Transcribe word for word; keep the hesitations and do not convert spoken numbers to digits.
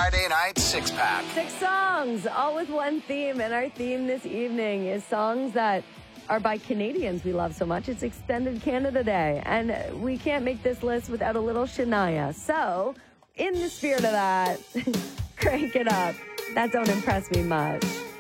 Friday night six-pack. Six songs, all with one theme. And our theme this evening is songs that are by Canadians we love so much. It's Extended Canada Day. And we can't make this list without a little Shania. So, in the spirit of that, crank it up. That don't impress me much.